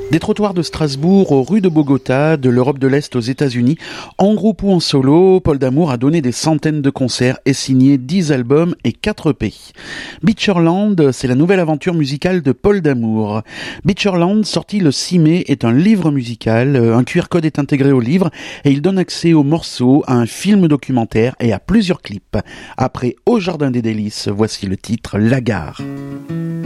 Des trottoirs de Strasbourg aux rues de Bogota, de l'Europe de l'Est aux États-Unis, en groupe ou en solo, Paul D'Amour a donné des centaines de concerts et signé 10 albums et 4 EP. Beacherland, c'est la nouvelle aventure musicale de Paul D'Amour. Beacherland, sorti le 6 mai, est un livre musical, un QR code est intégré au livre et il donne accès aux morceaux, à un film documentaire et à plusieurs clips. Après Au Jardin des Délices, voici le titre La Gare.